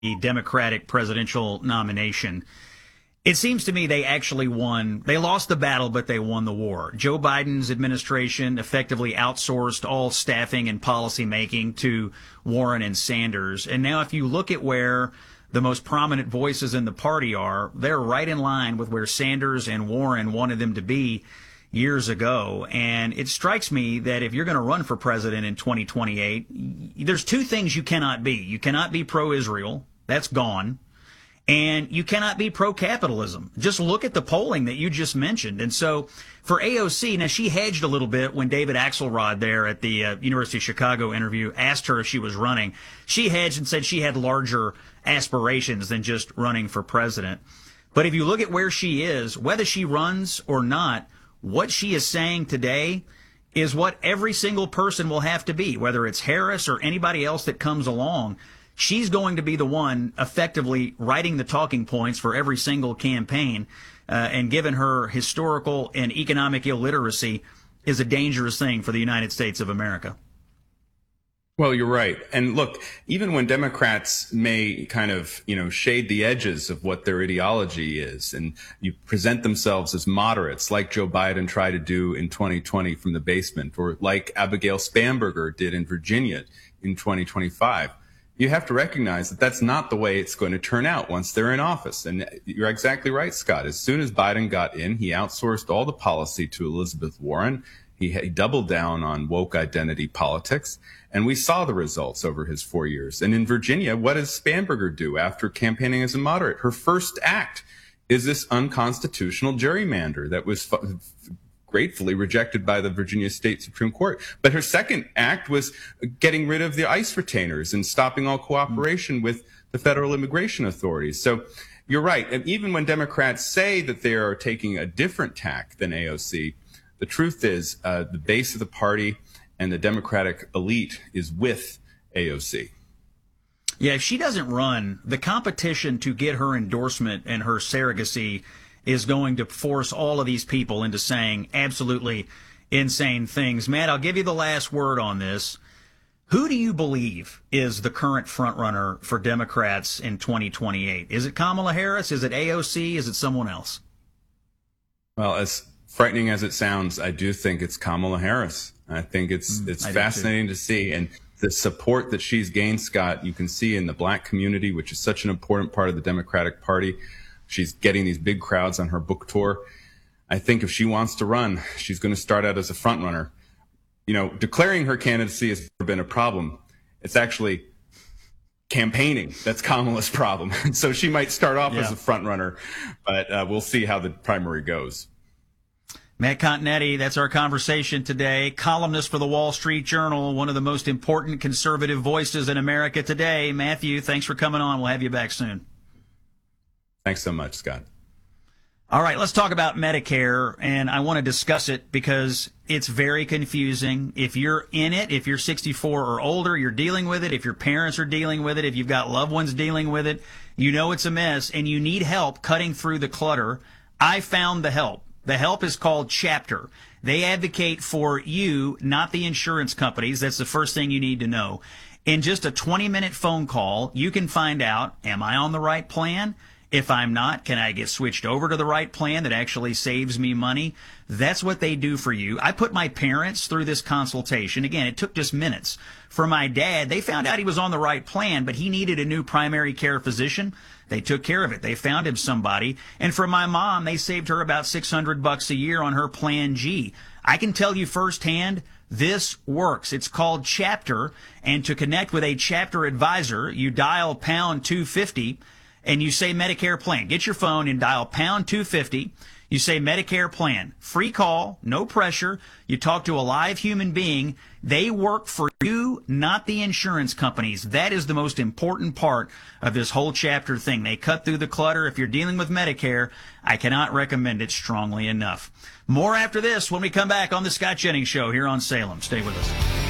the Democratic presidential nomination. It seems to me they actually won. They lost the battle, but they won the war. Joe Biden's administration effectively outsourced all staffing and policy making to Warren and Sanders. And now if you look at where the most prominent voices in the party are, they're right in line with where Sanders and Warren wanted them to be years ago. And it strikes me that if you're going to run for president in 2028, there's two things you cannot be. You cannot be pro-Israel. That's gone. And you cannot be pro-capitalism. Just look at the polling that you just mentioned. And so for AOC, now she hedged a little bit when David Axelrod there at the University of Chicago interview asked her if she was running. She hedged and said she had larger aspirations than just running for president. But if you look at where she is, whether she runs or not, what she is saying today is what every single person will have to be, whether it's Harris or anybody else that comes along. She's going to be the one effectively writing the talking points for every single campaign, and given her historical and economic illiteracy is a dangerous thing for the United States of America. Well, you're right. And look, even when Democrats may kind of, shade the edges of what their ideology is and you present themselves as moderates like Joe Biden tried to do in 2020 from the basement, or like Abigail Spanberger did in Virginia in 2025, you have to recognize that that's not the way it's going to turn out once they're in office. And you're exactly right, Scott. As soon as Biden got in, he outsourced all the policy to Elizabeth Warren. He doubled down on woke identity politics, and we saw the results over his 4 years. And in Virginia, what does Spanberger do after campaigning as a moderate? Her first act is this unconstitutional gerrymander that was gratefully rejected by the Virginia State Supreme Court. But her second act was getting rid of the ICE retainers and stopping all cooperation with the federal immigration authorities. So you're right. And even when Democrats say that they are taking a different tack than AOC, the truth is the base of the party and the Democratic elite is with AOC. Yeah, if she doesn't run, the competition to get her endorsement and her surrogacy is going to force all of these people into saying absolutely insane things. Matt, I'll give you the last word on this. Who do you believe is the current frontrunner for Democrats in 2028? Is it Kamala Harris? Is it AOC? Is it someone else? Well, as frightening as it sounds, I do think it's Kamala Harris. I think it's fascinating to see. And the support that she's gained, Scott, you can see in the black community, which is such an important part of the Democratic Party. She's getting these big crowds on her book tour. I think if she wants to run, she's going to start out as a front runner. Declaring her candidacy has never been a problem. It's actually campaigning that's Kamala's problem. So she might start off as a front runner, but we'll see how the primary goes. Matt Continetti, that's our conversation today. Columnist for the Wall Street Journal, one of the most important conservative voices in America today. Matthew, thanks for coming on. We'll have you back soon. Thanks so much, Scott. All right, let's talk about Medicare, and I want to discuss it because it's very confusing. If you're in it, if you're 64 or older, you're dealing with it. If your parents are dealing with it, if you've got loved ones dealing with it, you know it's a mess, and you need help cutting through the clutter. I found the help. The help is called Chapter. They advocate for you, not the insurance companies. That's the first thing you need to know. In just a 20-minute phone call, you can find out, am I on the right plan? If I'm not, can I get switched over to the right plan that actually saves me money? That's what they do for you. I put my parents through this consultation. Again, it took just minutes. For my dad, they found out he was on the right plan, but he needed a new primary care physician. They took care of it. They found him somebody. And for my mom, they saved her about $600 a year on her Plan G. I can tell you firsthand, this works. It's called Chapter. And to connect with a Chapter advisor, you dial pound 250 and you say Medicare plan. Get your phone and dial pound 250. You say Medicare plan. Free call, no pressure. You talk to a live human being. They work for you, not the insurance companies. That is the most important part of this whole Chapter thing. They cut through the clutter. If you're dealing with Medicare, I cannot recommend it strongly enough. More after this when we come back on the Scott Jennings Show here on Salem. Stay with us.